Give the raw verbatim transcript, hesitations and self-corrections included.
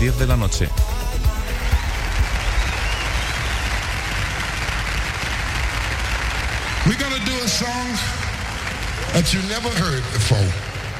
diez de la noche. We're gonna do a song that you never heard before.